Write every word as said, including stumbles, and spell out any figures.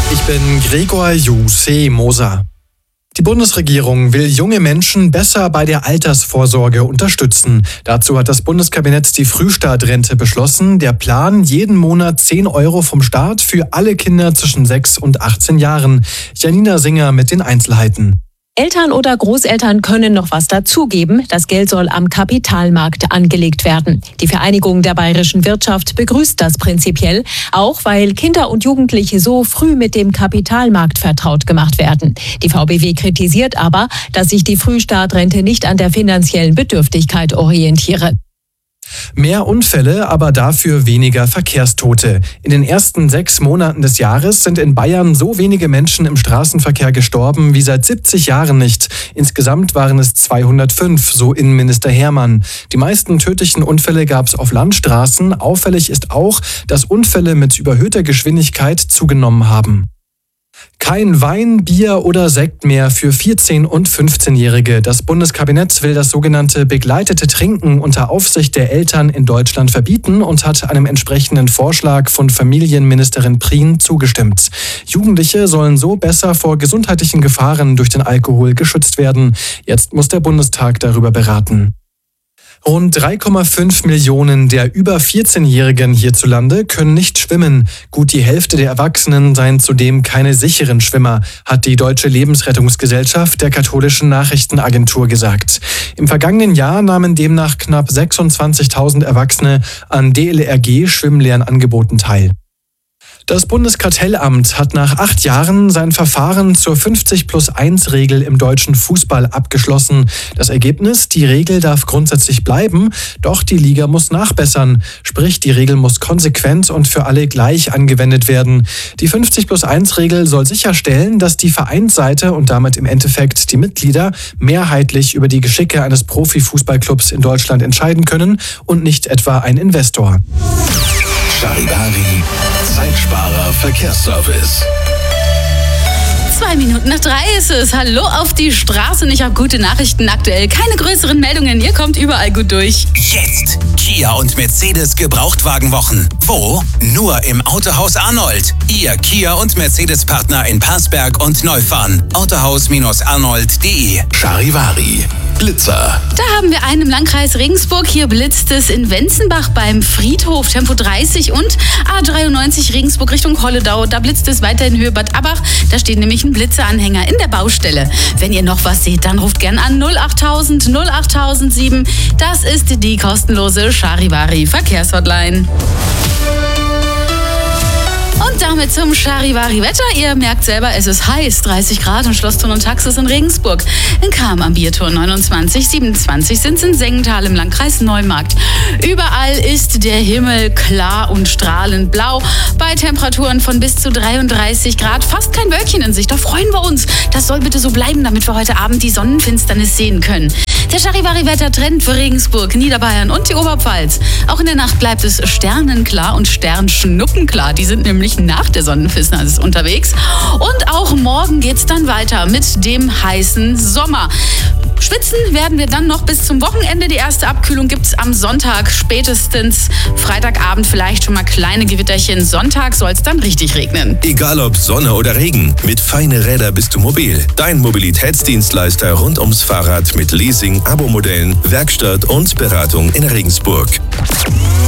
Ich bin Gregor Juseh Moser. Die Bundesregierung will junge Menschen besser bei der Altersvorsorge unterstützen. Dazu hat das Bundeskabinett die Frühstartrente beschlossen. Der Plan, jeden Monat zehn Euro vom Staat für alle Kinder zwischen sechs und achtzehn Jahren. Janina Singer mit den Einzelheiten. Eltern oder Großeltern können noch was dazugeben. Das Geld soll am Kapitalmarkt angelegt werden. Die Vereinigung der bayerischen Wirtschaft begrüßt das prinzipiell, auch weil Kinder und Jugendliche so früh mit dem Kapitalmarkt vertraut gemacht werden. Die V B W kritisiert aber, dass sich die Frühstartrente nicht an der finanziellen Bedürftigkeit orientiere. Mehr Unfälle, aber dafür weniger Verkehrstote. In den ersten sechs Monaten des Jahres sind in Bayern so wenige Menschen im Straßenverkehr gestorben wie seit siebzig Jahren nicht. Insgesamt waren es zweihundertfünf, so Innenminister Hermann. Die meisten tödlichen Unfälle gab es auf Landstraßen. Auffällig ist auch, dass Unfälle mit überhöhter Geschwindigkeit zugenommen haben. Kein Wein, Bier oder Sekt mehr für vierzehn- und fünfzehnjährige. Das Bundeskabinett will das sogenannte begleitete Trinken unter Aufsicht der Eltern in Deutschland verbieten und hat einem entsprechenden Vorschlag von Familienministerin Prien zugestimmt. Jugendliche sollen so besser vor gesundheitlichen Gefahren durch den Alkohol geschützt werden. Jetzt muss der Bundestag darüber beraten. Rund drei Komma fünf Millionen der über vierzehnjährigen hierzulande können nicht schwimmen. Gut die Hälfte der Erwachsenen seien zudem keine sicheren Schwimmer, hat die Deutsche Lebensrettungsgesellschaft der katholischen Nachrichtenagentur gesagt. Im vergangenen Jahr nahmen demnach knapp sechsundzwanzigtausend Erwachsene an D L R G-Schwimmlernangeboten teil. Das Bundeskartellamt hat nach acht Jahren sein Verfahren zur fünfzig plus eins Regel im deutschen Fußball abgeschlossen. Das Ergebnis, die Regel darf grundsätzlich bleiben, doch die Liga muss nachbessern. Sprich, die Regel muss konsequent und für alle gleich angewendet werden. Die fünfzig plus eins Regel soll sicherstellen, dass die Vereinsseite und damit im Endeffekt die Mitglieder mehrheitlich über die Geschicke eines Profifußballclubs in Deutschland entscheiden können und nicht etwa ein Investor. Charivari, Zeitsparer Verkehrsservice. Zwei Minuten nach drei ist es. Hallo auf die Straße. Ich habe gute Nachrichten aktuell. Keine größeren Meldungen. Ihr kommt überall gut durch. Jetzt Kia und Mercedes Gebrauchtwagenwochen. Wo? Nur im Autohaus Arnold. Ihr Kia und Mercedes Partner in Parsberg und Neufahren. autohaus arnold punkt de. Charivari. Blitzer. Da haben wir einen im Landkreis Regensburg. Hier blitzt es in Wenzenbach beim Friedhof, Tempo dreißig und A dreiundneunzig Regensburg Richtung Holledau. Da blitzt es weiter in Höhe Bad Abbach. Da steht nämlich ein Blitzeranhänger in der Baustelle. Wenn ihr noch was seht, dann ruft gern an null achttausend null achttausendsieben. Das ist die kostenlose Charivari Verkehrshotline. Und damit zum Charivari-Wetter. Ihr merkt selber, es ist heiß. dreißig Grad im Schlossturm und Taxis in Regensburg. In Cham am Biertor neunundzwanzig, siebenundzwanzig sind es in Sengenthal im Landkreis Neumarkt. Überall ist der Himmel klar und strahlend blau. Bei Temperaturen von bis zu dreiunddreißig Grad. Fast kein Wölkchen in Sicht. Da freuen wir uns. Das soll bitte so bleiben, damit wir heute Abend die Sonnenfinsternis sehen können. Der Charivari-Wetter-Trend für Regensburg, Niederbayern und die Oberpfalz. Auch in der Nacht bleibt es sternenklar und sternschnuppenklar. Die sind nämlich nach der Sonnenfinsternis unterwegs. Und auch morgen geht's dann weiter mit dem heißen Sommer. Schwitzen werden wir dann noch bis zum Wochenende. Die erste Abkühlung gibt's am Sonntag, spätestens Freitagabend vielleicht schon mal kleine Gewitterchen. Sonntag soll's dann richtig regnen. Egal ob Sonne oder Regen, mit Feine Räder bist du mobil. Dein Mobilitätsdienstleister rund ums Fahrrad mit Leasing, Abo-Modellen, Werkstatt und Beratung in Regensburg.